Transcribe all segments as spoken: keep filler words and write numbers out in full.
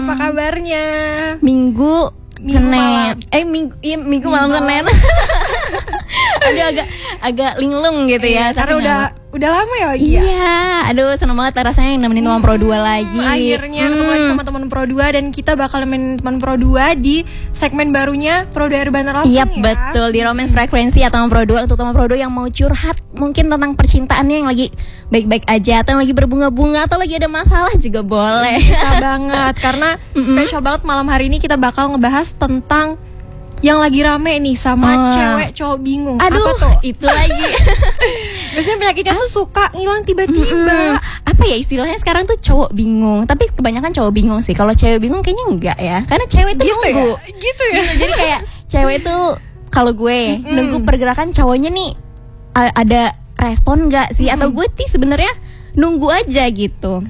Apa kabarnya? Minggu, Minggu Senin. malam. Eh minggu, iya minggu, Minggu malam malam. Senin. Aduh agak agak linglung gitu ya. Iya, karena tapi udah nggak- udah lama ya. Iya, aduh seneng banget rasanya yang nemenin teman Pro dua lagi. Akhirnya ketemu lagi sama teman Pro dua dan kita bakal nemenin teman Pro dua di segmen barunya Pro dua Urbana Love Iya ya. betul, di Romance Frequency atau teman Pro dua untuk teman Pro dua yang mau curhat mungkin tentang percintaannya yang lagi baik-baik aja atau yang lagi berbunga-bunga atau lagi ada masalah juga boleh. Bisa banget karena spesial banget malam hari ini kita bakal ngebahas tentang yang lagi rame nih sama Oh. cewek cowok bingung. Aduh, Apa tuh? itu lagi. Biasanya penyakitnya tuh suka ngilang tiba-tiba. Apa ya istilahnya sekarang tuh cowok bingung. Tapi kebanyakan cowok bingung sih. Kalau cewek bingung kayaknya enggak ya. Karena cewek tuh Gitu nunggu. ya? Gitu ya. Gitu, jadi kayak cewek tuh kalau gue Mm-mm. nunggu pergerakan cowoknya nih a- ada respon enggak sih? Atau gue sih sebenarnya nunggu aja gitu.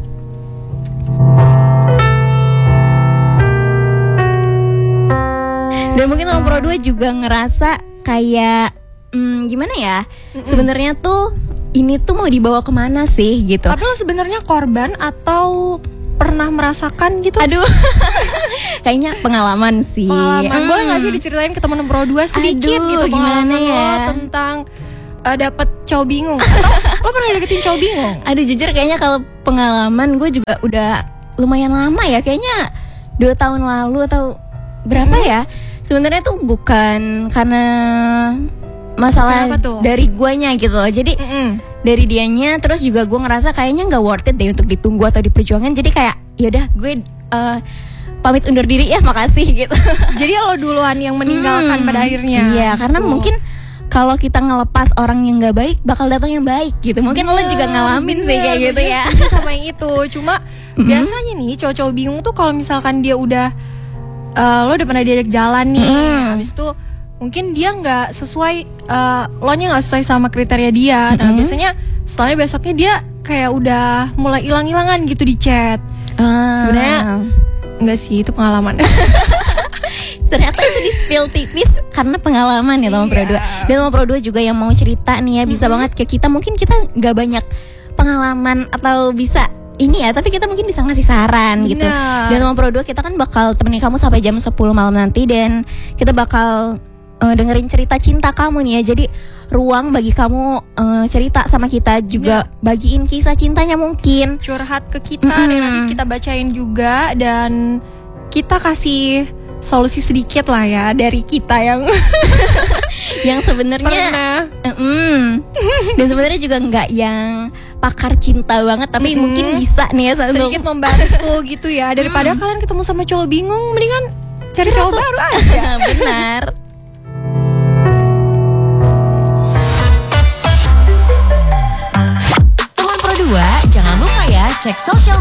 Dan mungkin teman Pro dua juga ngerasa kayak hmm, gimana ya? Sebenarnya tuh ini tuh mau dibawa kemana sih gitu. Tapi lo sebenarnya korban atau pernah merasakan gitu? Aduh, kayaknya pengalaman sih. Pengalaman. Hmm. Boleh gak sih diceritain ke temen Pro dua sedikit Aduh, gitu pengalaman gimana ya? lo tentang uh, dapet cowok bingung atau lo pernah deketin cowok bingung? Aduh jujur kayaknya kalau pengalaman gue juga udah lumayan lama ya. Kayaknya dua tahun lalu atau berapa ya? Sebenarnya tuh bukan karena masalah Kenapa tuh? dari guanya gitu loh. Jadi Mm-mm. dari dianya, terus juga gue ngerasa kayaknya nggak worth it deh untuk ditunggu atau diperjuangkan. Jadi kayak yaudah gue uh, pamit undur diri ya, makasih gitu. Jadi lo duluan yang meninggalkan Hmm, pada akhirnya. Iya, karena Gitu. mungkin kalau kita ngelepas orang yang nggak baik, bakal datang yang baik gitu. Mungkin lo juga ngalamin sih Bener, kayak gitu gue ya. setuju sama yang itu. Cuma biasanya nih cowok-cowok bingung tuh kalau misalkan dia udah uh, lo udah pernah diajak jalan nih, Mm. habis itu mungkin dia nggak sesuai, uh, lo nya nggak sesuai sama kriteria dia. Nah biasanya setelahnya besoknya dia kayak udah mulai hilang-hilangan gitu di chat. Ah. Sebenarnya enggak sih, itu pengalaman. Ternyata itu di spill tipis karena pengalaman ya teman Pro dua. Dan teman Pro dua juga yang mau cerita nih ya, bisa banget ke kita. Mungkin kita nggak banyak pengalaman atau bisa ini ya, tapi kita mungkin bisa ngasih saran gitu. Benar. Dan teman Pro dua kita kan bakal temenin kamu sampai jam sepuluh malam nanti. Dan kita bakal uh, dengerin cerita cinta kamu nih ya. Jadi ruang bagi kamu uh, cerita sama kita juga, bagiin kisah cintanya mungkin. Curhat ke kita Mm-mm. dan nanti kita bacain juga dan kita kasih solusi sedikit lah ya dari kita yang Yang sebenarnya pernah. Mm. Dan sebenarnya juga nggak yang pakar cinta banget, tapi Mm-mm. mungkin bisa nih ya satu- sedikit membantu gitu ya, daripada kalian ketemu sama cowok bingung mendingan cari cowok baru aja. Benar. Teman Pro dua, jangan lupa ya cek sosial